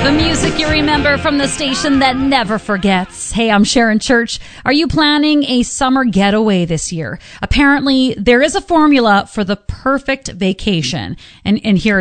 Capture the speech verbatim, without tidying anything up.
The music you remember from the station that never forgets. Hey, I'm Sharon Church. Are you planning a summer getaway this year? Apparently, there is a formula for the perfect vacation. And, and here